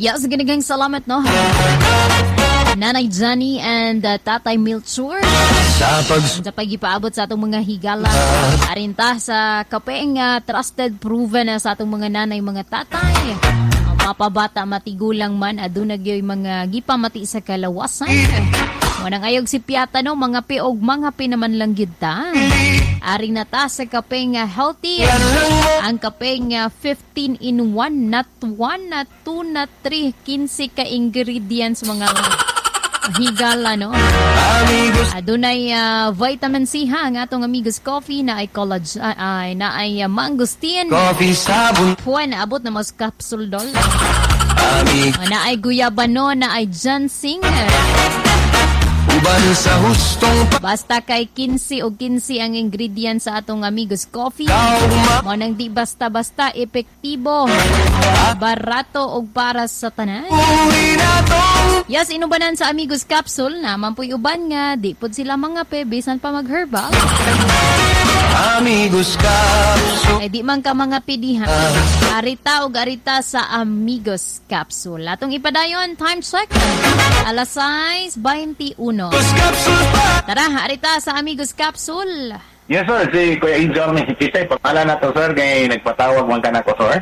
Yes, ginigang salamat, no? Nanay Johnny and Tatay Milchur sa pagipaabot sa atong mga higala. Arinta sa kapeng trusted, proven sa atong mga nanay, mga tatay. Mapabata, matigulang man, adunag yung mga gipamati sa kalawasan. Manang ayog si Piata, no? Mga piog, mga pinaman lang yun ta. Aring na ta sa kapeng healthy. Ang kapeng 15 in 1, not 1, not 2, not 3. 15 ka ingredients, mga higala, no? Adunay vitamin C ha ang atong Amigos Coffee na ay collagen, na ay mangosteen. Coffee sabon. Puwan, abot na mas capsule dol. Na ay guyabano, na ay ginseng. Basta kay 15 o 15 ang ingredients sa atong Amigos Coffee. Mo nang di basta-basta, epektibo, barato og para sa tanan. Yes, inubanan sa Amigos Capsule na mampuy uban nga di pud sila mga bisan pa mag-herbal. Amigos Capsule. Ay di man ka mga pidihan. Arita og arita sa Amigos Capsule. Atong ipadayon, time check. Alas 6:21. Tara, arita sa Amigos Capsule. Yes, sir. Si Kuya Injong ni Kitay. Pagpala na to, sir. Kaya nagpatawag man ka na ko, sir.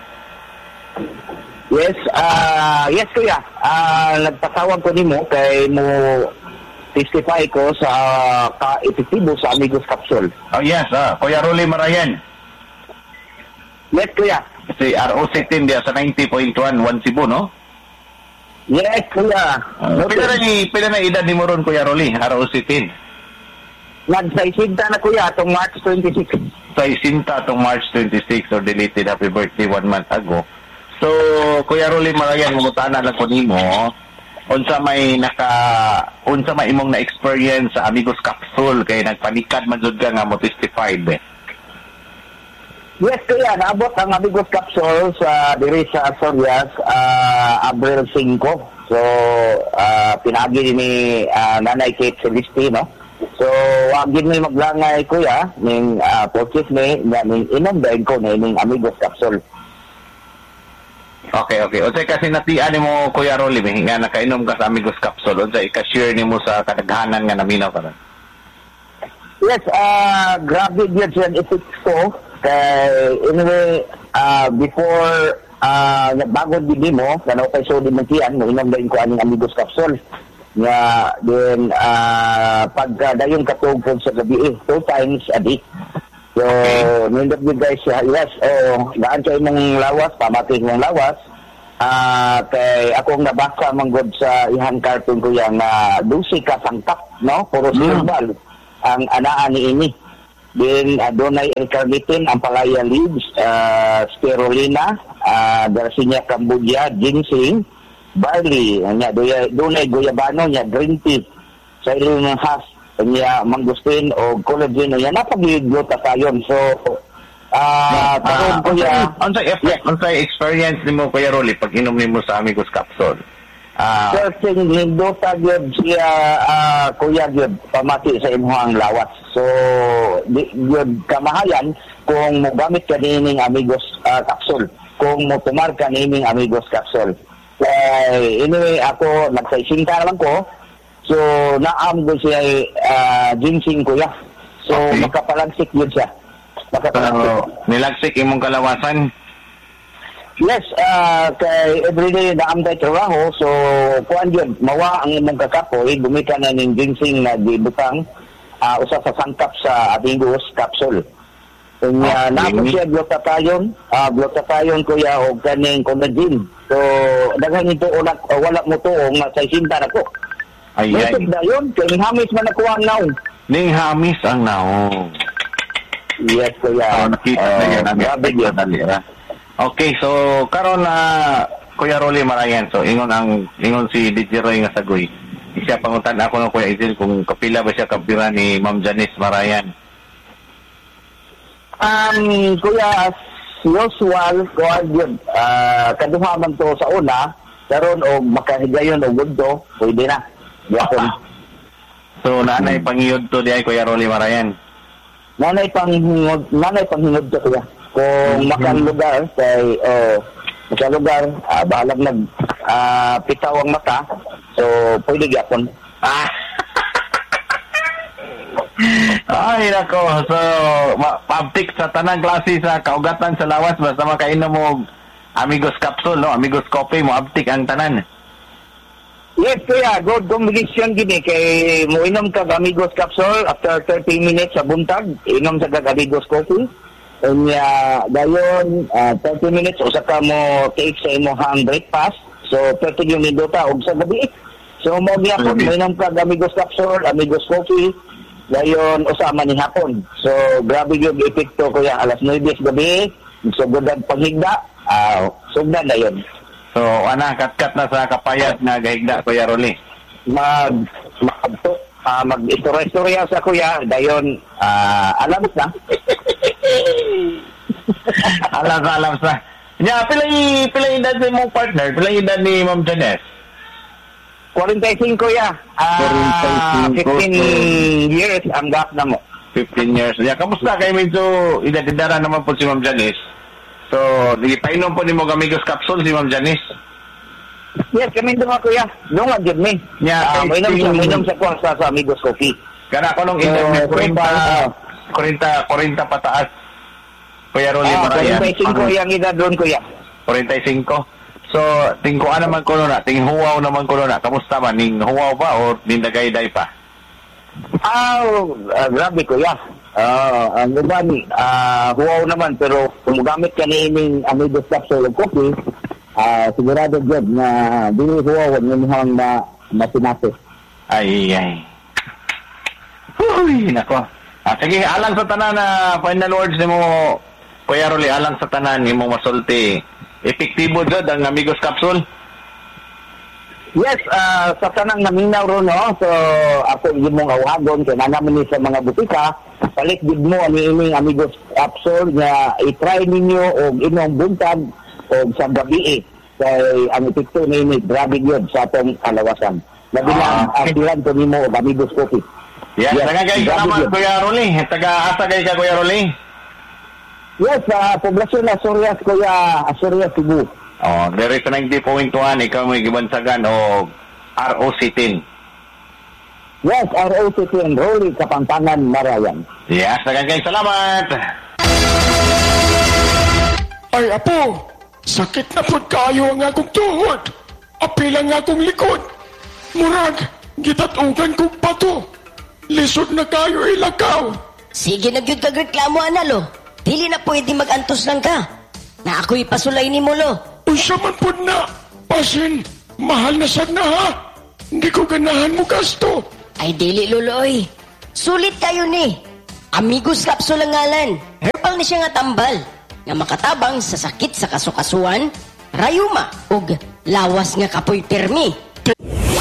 Yes, yes, Kuya. Nagpatawag ko nimo kay mo testify ko sa ka-epektibo sa Amigos Capsule. Oh, yes. Kuya Rolly Marayan. Yes, Kuya. Si RO16 dia sa 90.1 Cebu, no? Yes, Kuya. Pila na edad ni mo ron, Kuya Rolly? RO16. Nagsaisinta na, Kuya, itong March 26. Saisinta itong March 26 or deleted. Happy birthday 1 month ago. So, Kuya Rolly Marayan, mungutana lang ko nimo, unsa may imong na-experience sa Amigos Capsule kay nagpanikad man jud ka nga mo testified. Yes, Kuya, naabot ang Amigos Capsule sa diri sa Asturias Abril 5. So, pinagi ni Nanay Kate Celestino. So, wagin mi maglangay, Kuya, ning purchase ni inom dahil ko ning Amigos Capsule. Okay. O say kasi natian mo, Kuya Rolly, nga nakainom ka sa Amigos Capsule, o say ka-share nimo sa kadaghanan nga naminaw ka ron. Yes, grabe yun siya effect ko. Anyway, before bago din mo, kanaw kay so din magtian, inom din ko aning Amigos Capsule. Nga, then, pagdayon katugod sa gabi, 2 times a day. So, nindot you guys, yes, daan kayo mong lawas, pamating mong lawas. Kay akong nabasa manggod sa ihan cartoon ko yan na 12 ka sangkap, no? Puro herbal ang anaan ni ini. Then, donay L-carnitin, ampalaya leaves, spirulina, Garcinia cambogia, ginseng, barley, donay guyabano, green tea, sa ilong ng has, niya mangustin o collagen niya napag-glutathione. So taon ko ya unsay experience nimo, Kuya Rolly, pag inom nimo sa Amigos Capsule? Certain gluta gyud siya, Kuya, gyud pamati sa imong lawas. So gyud kamahayan kung mogamit ka nining Amigos Capsule, kung mo tumar ka nining Amigos Capsule. Anyway, ako nagsaisinta lang ko. So, naam ko siya ginseng, Kuya. So, okay. Makapalagsik yun siya. Nilagsik imong kalawasan? Yes, kay everyday naam tayo trabaho. So, kuan yun, mawa ang imong kakapoy, gumita na ng ginseng na dibutang usa sa sangkap sa Amigos Capsule. Naam siya glutathione, Kuya, o kaning collagen. So, daghan ito wala mo tuong sa isinta na ko. Ay. Dayon, kay hamis man ako ang naong. Ning hamis ang naong. Yes, Kuya. Nakita na yan. Grabe yun. Okay, so, karon na Kuya Rolly Marayan, so, ingon si DJ Roy nga sagoy. Siya pangutan ako ng Kuya Izil kung kapila ba siya kapira ni Ma'am Janice Marayan. Kuya, usual, kaduha man to sa una, karon og makahigayon og gudto, pwede na. Yapon. So, nanay pangiyod to di ay Kuya Rolly Marayan? Nanay panghingod to, Kuya. Kung makalugar, kay, balag pitaw ang mata. So, pwede gyapon. Ay, nako. So, pabtik sa tanang klase sa kaugatan sa lawas basta makainom mo Amigos Capsule, no? Amigos Coffee mo, abtik ang tanan. Yes, kuya. Good combination gini. Kay mo inom ka Amigos Capsule after 30 minutes sa buntag. Inom sa Amigos Coffee. And dayon, 30 minutes, usa ka mo take sa imong breakfast. So, 30 minuto og sa gabi. So, mo gyapon, mo inom ka Amigos Capsule, Amigos Coffee. Dayon, usama ni hapon. So, grabe yung epekto kuya. Alas 9 gabi, sugodan paghigda, sugdan na yun. So, kat-kat na sa kapayat na gahigda, Kuya Rolly. Mag-istorya sa kuya, dayon, alam na. alam sa. Nya, pilay edad ni mong partner, pilay edad ni Ma'am Janes. 45 kuya. 15 years ang gap na mo. 15 years. Ya, kamusta kay medyo idadidara naman po si Ma'am Janice. So, painom po ni mo Amigos Capsule si Ma'am Janice. Yes, kami doon kuya. Doon nga dyan me. Yeah, mainom sa Amigos Coffee. Kana ko nung internet 40 pataas. Kuya Rolly Maraya. 45 yung edad doon kuya. 45. So, tingkuan naman ko na, tinghuwaw naman ko na. Kamusta man? Ning huwaw pa o nindagay-day pa? Grabe kuya. Ang gani, huwaw naman, pero kung gamit ka ni ining Amigos Capsule of Coffee, sigurado dyan na dili huwaw ng muhang masinase. Ay. Uy, nako. Sige, alang sa tanan na final words ni mo, Kuya Rolly, alang sa tanan ni mo masulti. Epektibo dyan ang Amigos Capsule? Yes, sa tanang naminaw ro, no? So, ako yung mong awagon, kaya naman sa mga butika, palit gid mo ang ining Amigos Capsule na i-try ninyo o inyong buntag o sa gabi kay ang epekto na ini, grabe yun sa atong kalawasan. Labi na ang asiran ko nimo o Amigos Coffee. Yes, nagagay salamat Kuya Rolly. Taga-asa kay ka Kuya Rolly? Yes, poblasyon na Asturias, kuya, Asturias, Cebu. There is 90.1, ikaw may gibansagan o ROC10. Yes, ROC10, Rolly, Kapampangan, Marayan. Yes, nagagay salamat. Ay, apo, sakit na po kayo ang akong tuhod. Apil ang akong likod. Murag, gitatugan kong pato. Lisod na kayo ilakaw. Sige na gyud kag reklamo analo. Dili na pwede mag-antos lang ka. Na ako'y pasulay ni Molo. Unsa man pud na. Pasin, mahal na sad na ha. Hindi ko ganahan mo gasto. Ay dili luloy. Sulit kayo ni. Amigos Capsule ang ngalan. Herbal ni siya nga tambal. Nga makatabang sa sakit sa kasukasuan, rayuma, ug lawas nga kapoy permi.